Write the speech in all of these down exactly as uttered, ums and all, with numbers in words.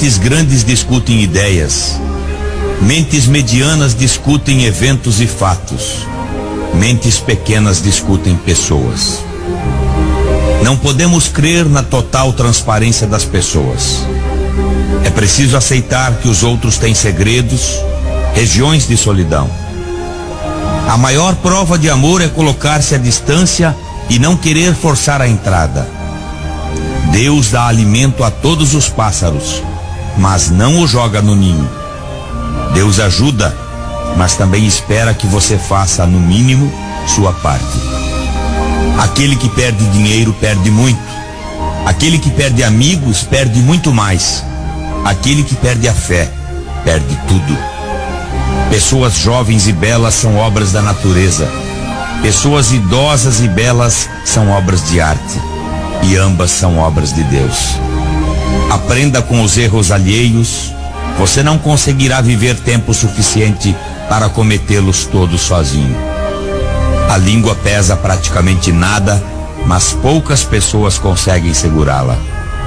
Mentes grandes discutem ideias. Mentes medianas discutem eventos e fatos. Mentes pequenas discutem pessoas. Não podemos crer na total transparência das pessoas. É preciso aceitar que os outros têm segredos, regiões de solidão. A maior prova de amor é colocar-se à distância e não querer forçar a entrada. Deus dá alimento a todos os pássaros, mas não o joga no ninho. Deus ajuda, mas também espera que você faça, no mínimo, sua parte. Aquele que perde dinheiro perde muito. Aquele que perde amigos perde muito mais. Aquele que perde a fé perde tudo. Pessoas jovens e belas são obras da natureza. Pessoas idosas e belas são obras de arte. E ambas são obras de Deus. Aprenda com os erros alheios. Você não conseguirá viver tempo suficiente para cometê-los todos sozinho. A língua pesa praticamente nada, mas poucas pessoas conseguem segurá-la.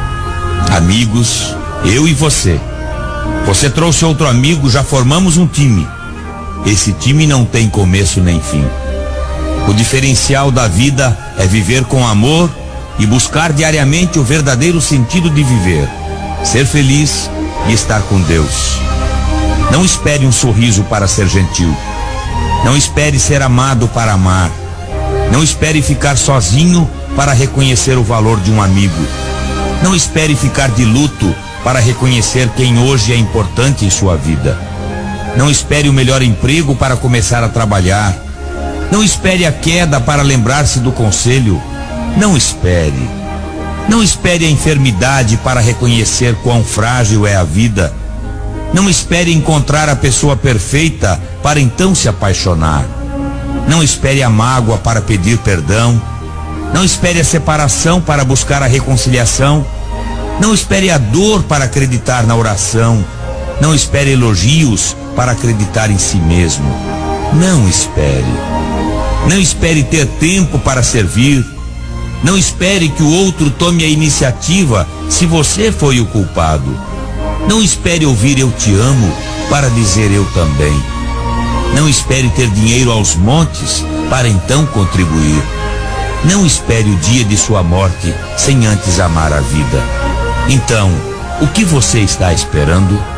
Amigos, eu e você. Você trouxe outro amigo, já formamos um time. Esse time não tem começo nem fim. O diferencial da vida é viver com amor e buscar diariamente o verdadeiro sentido de viver, ser feliz e estar com Deus. Não espere um sorriso para ser gentil. Não espere ser amado para amar. Não espere ficar sozinho para reconhecer o valor de um amigo. Não espere ficar de luto para reconhecer quem hoje é importante em sua vida. Não espere o melhor emprego para começar a trabalhar. Não espere a queda para lembrar-se do conselho. Não espere. Não espere a enfermidade para reconhecer quão frágil é a vida. Não espere encontrar a pessoa perfeita para então se apaixonar. Não espere a mágoa para pedir perdão. Não espere a separação para buscar a reconciliação. Não espere a dor para acreditar na oração. Não espere elogios para acreditar em si mesmo. Não espere. Não espere ter tempo para servir. Não espere que o outro tome a iniciativa se você foi o culpado. Não espere ouvir "eu te amo" para dizer "eu também". Não espere ter dinheiro aos montes para então contribuir. Não espere o dia de sua morte sem antes amar a vida. Então, o que você está esperando?